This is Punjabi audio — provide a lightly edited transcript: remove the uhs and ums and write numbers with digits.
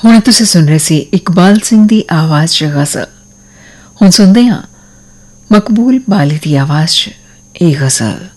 ਹੁਣ ਤੁਸੀਂ ਸੁਣ ਰਹੇ ਸੀ ਇਕਬਾਲ ਸਿੰਘ ਦੀ ਆਵਾਜ਼ 'ਚ ਗਜ਼ਲ। ਹੁਣ ਸੁਣਦੇ ਹਾਂ ਮਕਬੂਲ ਬਾਲੀ ਦੀ ਆਵਾਜ਼ 'ਚ ਇਹ ਗਜ਼ਲ।